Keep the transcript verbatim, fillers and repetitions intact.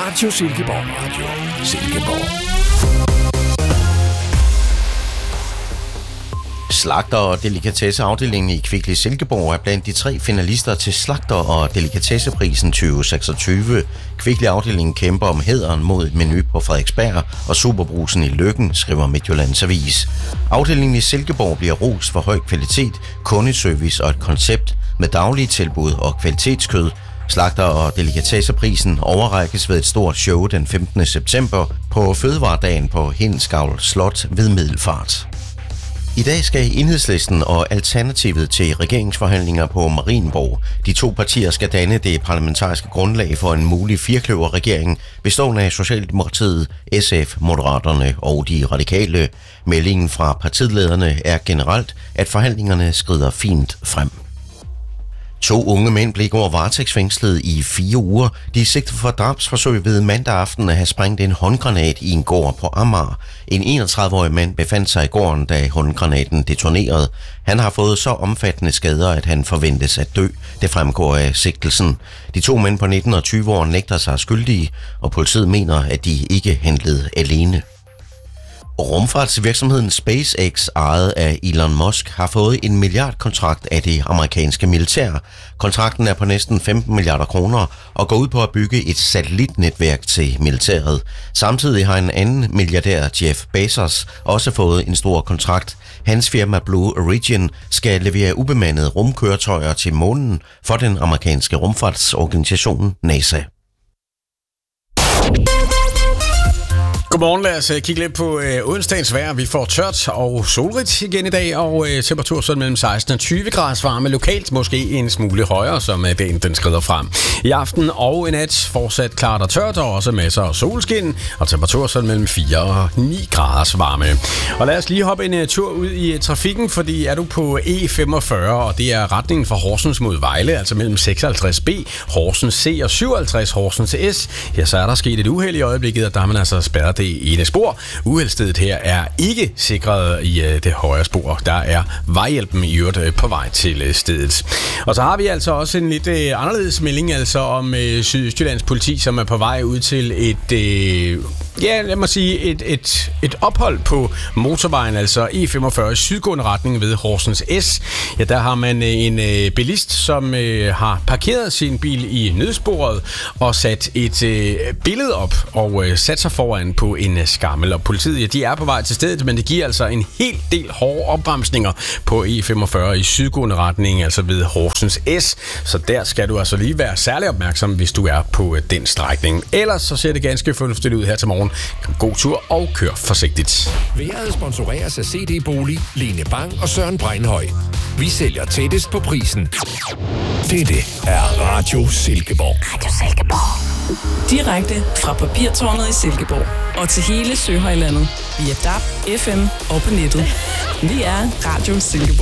Radio Silkeborg. Radio Silkeborg. Slagter- og delikatesseafdelingen i Kvickly Silkeborg er blandt de tre finalister til Slagter- og delikatesseprisen tyve seksogtyve. Kvickly-afdelingen kæmper om hæderen mod et menu på Frederiksberg og Superbrusen i Løkken, skriver Midtjyllands Avis. Afdelingen i Silkeborg bliver rost for høj kvalitet, kundeservice og et koncept med daglige tilbud og kvalitetskød. Slagter- og delikatesseprisen overrækkes ved et stort show den femtende september på Fødevaredagen på Hindsgavl Slot ved Middelfart. I dag skal Enhedslisten og Alternativet til regeringsforhandlinger på Marienborg. De to partier skal danne det parlamentariske grundlag for en mulig firkløverregering, bestående af Socialdemokratiet, S F, Moderaterne og de radikale. Meldingen fra partilederne er generelt, at forhandlingerne skrider fint frem. To unge mænd blev i går varetægtsfængslet i fire uger. De er sigtet for drabsforsøg ved mandag aften at have sprængt en håndgranat i en gård på Amager. En enogtredive-årig mand befandt sig i gården, da håndgranaten detonerede. Han har fået så omfattende skader, at han forventes at dø. Det fremgår af sigtelsen. De to mænd på nitten og tyve år nægter sig skyldige, og politiet mener, at de ikke handlede alene. Rumfartsvirksomheden SpaceX, ejet af Elon Musk, har fået en milliardkontrakt af det amerikanske militær. Kontrakten er på næsten femten milliarder kroner og går ud på at bygge et satellitnetværk til militæret. Samtidig har en anden milliardær, Jeff Bezos, også fået en stor kontrakt. Hans firma Blue Origin skal levere ubemandede rumkøretøjer til månen for den amerikanske rumfartsorganisation NASA. Godmorgen, lad os kigge lidt på øh, onsdagens vejr. Vi får tørt og solrigt igen i dag, og øh, temperatur sådan mellem seksten og tyve grader varme. Lokalt måske en smule højere, som øh, dagen den skrider frem. I aften og i nat fortsat klart og tørt, og også masser af solskin, og temperatur sådan mellem fire og ni grader varme. Og lad os lige hoppe en uh, tur ud i uh, trafikken, fordi er du på E femogfyrre, og det er retningen fra Horsens mod Vejle, altså mellem seksoghalvtreds B, Horsens C og syvoghalvtreds Horsens S. Her så er der sket et uheld i øjeblikket, og der har man altså spærret det ene spor. Uheldstedet her er ikke sikret i uh, det højre spor. Der er vejhjælpen i øvrigt uh, på vej til uh, stedet. Og så har vi altså også en lidt uh, anderledes melding altså om uh, Sydøstjyllands politi, som er på vej ud til et, uh, ja, lad mig sige, et, et, et ophold på motorvejen, altså E femogfyrre i sydgående retning ved Horsens S. Ja, der har man uh, en uh, bilist, som uh, har parkeret sin bil i nødsporet og sat et uh, billede op og uh, sat sig foran på en skammel, og politiet, ja, de er på vej til stedet, men det giver altså en hel del hårde opbremsninger på E femogfyrre i sydgående retning, altså ved Horsens S, så der skal du altså lige være særlig opmærksom, hvis du er på den strækning. Ellers så ser det ganske fornuftigt ud her til morgen. God tur og kør forsigtigt. Vejret sponsoreres af C D Bolig, Lene Bang og Søren Breinhøj. Vi sælger tættest på prisen. Dette er Radio Silkeborg. Radio Silkeborg. Direkte fra Papirtårnet i Silkeborg og til hele Søhøjlandet via D A B, F M og på nettet. Vi er Radio Silkeborg.